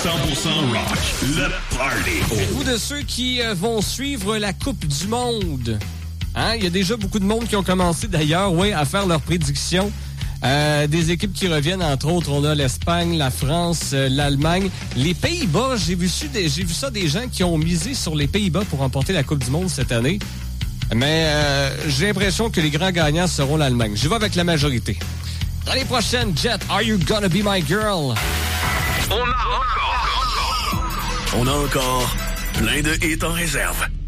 rock, le party. Êtes-vous de ceux qui vont suivre la Coupe du Monde? Hein? Il y a déjà beaucoup de monde qui ont commencé d'ailleurs, à faire leurs prédictions. Des équipes qui reviennent, entre autres, on a l'Espagne, la France, l'Allemagne. Les Pays-Bas, j'ai vu ça des gens qui ont misé sur les Pays-Bas pour remporter la Coupe du Monde cette année. Mais j'ai l'impression que les grands gagnants seront l'Allemagne. Je vais avec la majorité. L'année prochaine, Jet, Are You Gonna Be My Girl? On a encore plein de hits en réserve.